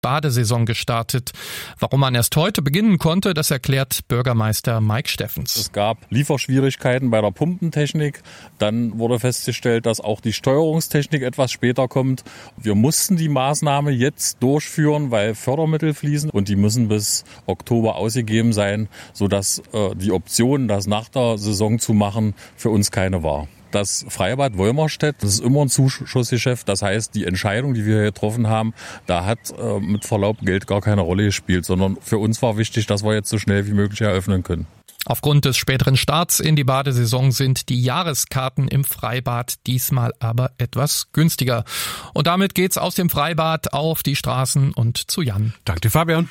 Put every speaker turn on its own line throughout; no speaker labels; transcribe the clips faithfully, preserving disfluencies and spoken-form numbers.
Badesaison gestartet. Warum man erst heute beginnen konnte, das erklärt Bürgermeister Mike Steffens.
Es gab Lieferschwierigkeiten bei der Pumpentechnik. Dann wurde festgestellt, dass auch die Steuerungstechnik etwas später kommt. Wir mussten die Maßnahme jetzt durchführen, weil Fördermittel fließen und die müssen bis Oktober ausgegeben sein, sodass äh, die Option, das nach der Saison zu machen, für uns keine war. Das Freibad Wolmerstedt, das ist immer ein Zuschussgeschäft. Das heißt, die Entscheidung, die wir hier getroffen haben, da hat äh, mit Verlaub Geld gar keine Rolle gespielt, sondern für uns war wichtig, dass wir jetzt so schnell wie möglich eröffnen können.
Aufgrund des späteren Starts in die Badesaison sind die Jahreskarten im Freibad diesmal aber etwas günstiger. Und damit geht's aus dem Freibad auf die Straßen und zu Jan.
Danke, Fabian.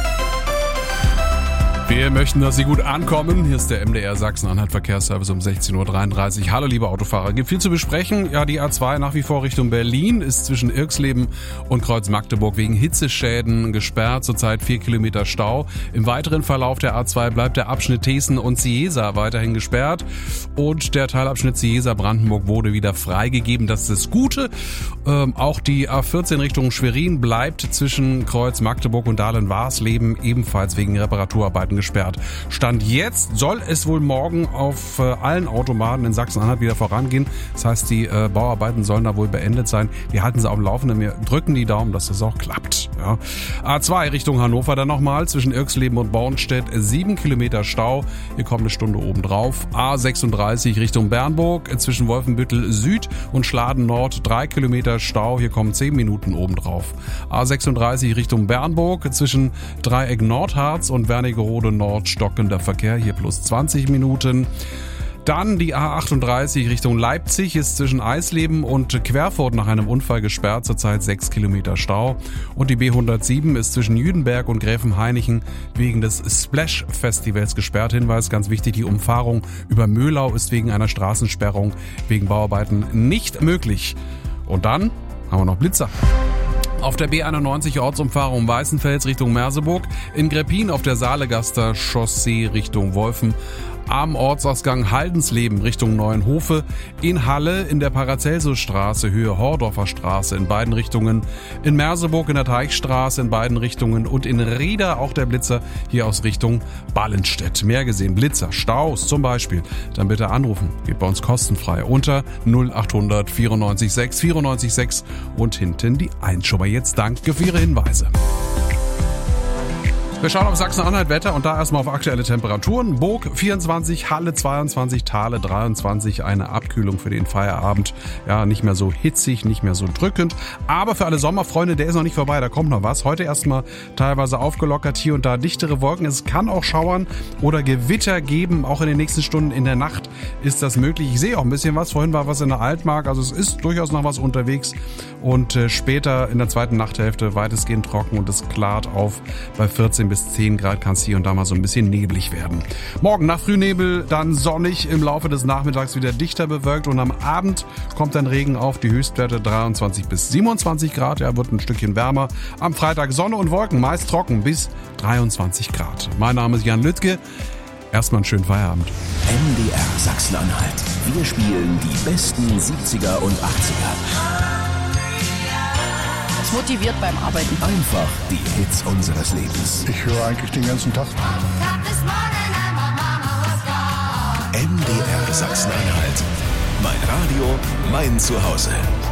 Wir möchten, dass Sie gut ankommen. Hier ist der M D R Sachsen-Anhalt Verkehrsservice um sechzehn Uhr dreiunddreißig. Hallo liebe Autofahrer, gibt viel zu besprechen. Ja, die A zwei nach wie vor Richtung Berlin ist zwischen Irxleben und Kreuz Magdeburg wegen Hitzeschäden gesperrt. Zurzeit vier Kilometer Stau. Im weiteren Verlauf der A zwei bleibt der Abschnitt Thesen und Cieza weiterhin gesperrt. Und der Teilabschnitt Cieza-Brandenburg wurde wieder freigegeben. Das ist das Gute. Ähm, auch die A vierzehn Richtung Schwerin bleibt zwischen Kreuz Magdeburg und Dahlen-Warsleben ebenfalls wegen Reparaturarbeiten gesperrt. Stand jetzt soll es wohl morgen auf äh, allen Autobahnen in Sachsen-Anhalt wieder vorangehen. Das heißt, die äh, Bauarbeiten sollen da wohl beendet sein. Wir halten sie auf dem Laufenden. Wir drücken die Daumen, dass das auch klappt. Ja. A zwei Richtung Hannover dann nochmal zwischen Irxleben und Bornstedt sieben Kilometer Stau. Hier kommt eine Stunde obendrauf. A sechsunddreißig Richtung Bernburg zwischen Wolfenbüttel Süd und Schladen Nord drei Kilometer Stau. Hier kommen zehn Minuten obendrauf. A sechsunddreißig Richtung Bernburg zwischen Dreieck Nordharz und Wernigerode Nord stockender Verkehr, hier plus zwanzig Minuten. Dann die A achtunddreißig Richtung Leipzig ist zwischen Eisleben und Querfurt nach einem Unfall gesperrt, zurzeit sechs Kilometer Stau. Und die B hundertsieben ist zwischen Jüdenberg und Gräfenhainichen wegen des Splash Festivals gesperrt. Hinweis, ganz wichtig, die Umfahrung über Möhlau ist wegen einer Straßensperrung wegen Bauarbeiten nicht möglich. Und dann haben wir noch Blitzer. Auf der B einundneunzig Ortsumfahrung Weißenfels Richtung Merseburg, in Greppin auf der Saalegaster Chaussee Richtung Wolfen, am Ortsausgang Haldensleben Richtung Neuenhofe, in Halle in der Paracelsusstraße Höhe Hordorfer Straße in beiden Richtungen, in Merseburg in der Teichstraße in beiden Richtungen und in Rieda auch der Blitzer hier aus Richtung Ballenstedt. Mehr gesehen, Blitzer, Staus zum Beispiel, dann bitte anrufen, geht bei uns kostenfrei unter null achthundert vierundneunzig sechs vierundneunzig sechs und hinten die eins. Schon mal jetzt danke für Ihre Hinweise. Wir schauen auf Sachsen-Anhalt Wetter und da erstmal auf aktuelle Temperaturen. Burg vierundzwanzig, Halle zweiundzwanzig, Thale dreiundzwanzig, eine Abkühlung für den Feierabend. Ja, nicht mehr so hitzig, nicht mehr so drückend. Aber für alle Sommerfreunde, der ist noch nicht vorbei, da kommt noch was. Heute erstmal teilweise aufgelockert, hier und da dichtere Wolken. Es kann auch schauern oder Gewitter geben, auch in den nächsten Stunden in der Nacht ist das möglich. Ich sehe auch ein bisschen was, vorhin war was in der Altmark, also es ist durchaus noch was unterwegs. Und äh, später in der zweiten Nachthälfte weitestgehend trocken und es klart auf bei vierzehn bis zehn Grad kann es hier und da mal so ein bisschen neblig werden. Morgen nach Frühnebel dann sonnig, im Laufe des Nachmittags wieder dichter bewölkt und am Abend kommt dann Regen auf, die Höchstwerte dreiundzwanzig bis siebenundzwanzig Grad, ja, wird ein Stückchen wärmer. Am Freitag Sonne und Wolken, meist trocken bis dreiundzwanzig Grad. Mein Name ist Jan Lüttke. Erstmal einen schönen Feierabend.
M D R Sachsen-Anhalt. Wir spielen die besten siebziger und achtziger.
Motiviert beim Arbeiten.
Einfach die Hits unseres Lebens.
Ich höre eigentlich den ganzen Tag.
M D R Sachsen-Anhalt. Mein Radio, mein Zuhause.